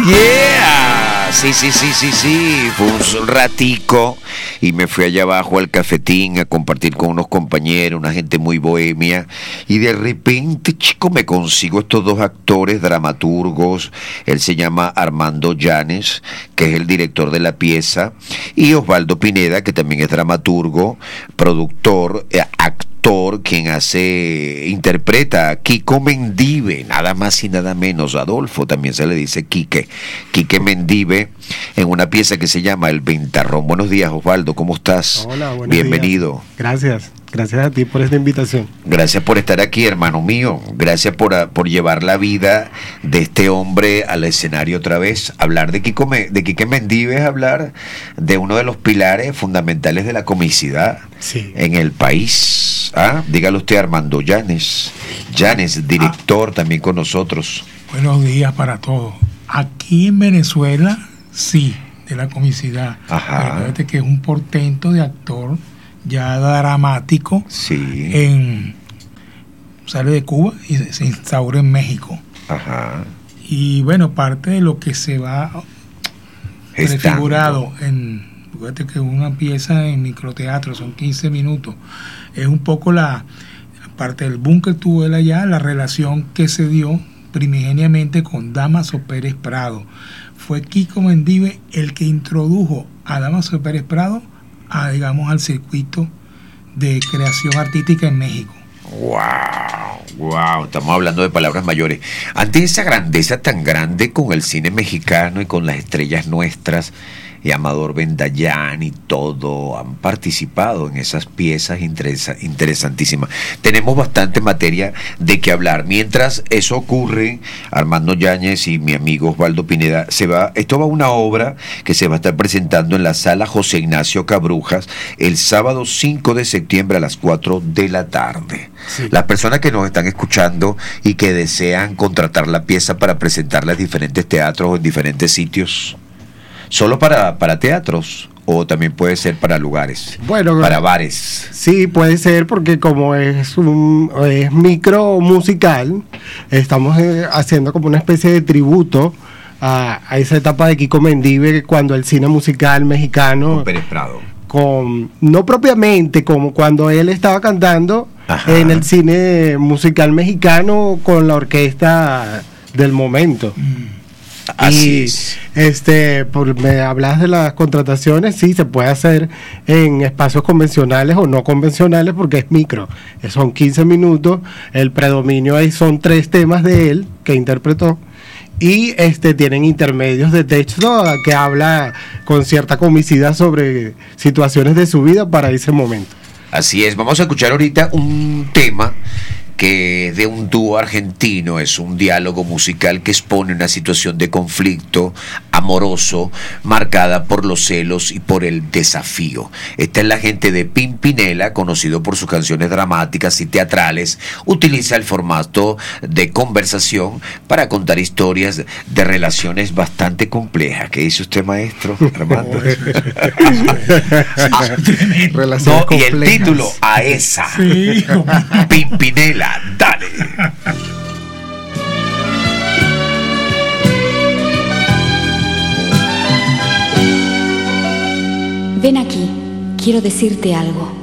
Yeah, sí, fue un ratico y me fui allá abajo al cafetín a compartir con unos compañeros, una gente muy bohemia, y de repente, chico, me consigo estos dos actores dramaturgos. Él se llama Armando Llanes, que es el director de la pieza, y Osvaldo Pineda, que también es dramaturgo, productor, actor, quien interpreta a Kiko Mendive, nada más y nada menos. Adolfo también se le dice Quique Mendive, en una pieza que se llama El Ventarrón. Buenos días, Osvaldo, ¿cómo estás? Hola, buenos Bienvenido. Días. Gracias a ti por esta invitación. Gracias por estar aquí, hermano mío. Gracias por llevar la vida de este hombre al escenario otra vez. Hablar de Quique Mendive es hablar de uno de los pilares fundamentales de la comicidad en el país. Dígalo usted, Armando Llanes, director también con nosotros. Buenos días para todos. Aquí en Venezuela, sí, de la comicidad. Ajá. Recuerda que es un portento de actor ya dramático. Sí. Sale de Cuba y se instaura en México. Ajá. Y bueno, parte de lo que se va prefigurado fíjate que una pieza en microteatro son 15 minutos, es un poco la parte del boom que tuvo él allá, la relación que se dio primigeniamente con Dámaso Pérez Prado. Fue Kiko Mendive el que introdujo a Dámaso Pérez Prado digamos, al circuito de creación artística en México. Wow, estamos hablando de palabras mayores. Ante esa grandeza tan grande con el cine mexicano y con las estrellas nuestras, y Amador Bendayán y todo, han participado en esas piezas interesantísimas. Tenemos bastante materia de qué hablar. Mientras eso ocurre, Armando Yáñez y mi amigo Osvaldo Pineda, esto va a una obra que se va a estar presentando en la sala José Ignacio Cabrujas el sábado 5 de septiembre a las 4 de la tarde. Sí. Las personas que nos están escuchando y que desean contratar la pieza para presentarla en diferentes teatros o en diferentes sitios, ¿solo para teatros o también puede ser para lugares? Bueno, para bares. Sí, puede ser, porque como es micro musical, estamos haciendo como una especie de tributo a esa etapa de Kiko Mendive, cuando el cine musical mexicano, Con Pérez Prado, no propiamente como cuando él estaba cantando en el cine musical mexicano con la orquesta del momento. Así es. Me hablas de las contrataciones, sí, se puede hacer en espacios convencionales o no convencionales, porque es micro, son 15 minutos, el predominio ahí son 3 temas de él que interpretó, y tienen intermedios de texto que habla con cierta comicidad sobre situaciones de su vida para ese momento. Así es, vamos a escuchar ahorita un tema que es de un dúo argentino, es un diálogo musical que expone una situación de conflicto amoroso marcada por los celos y por el desafío. Esta es la gente de Pimpinela, conocido por sus canciones dramáticas y teatrales. Utiliza el formato de conversación para contar historias de relaciones bastante complejas. ¿Qué dice usted, maestro Armando? Y el título, a esa. Sí. Pimpinela, dale. Ven aquí, quiero decirte algo.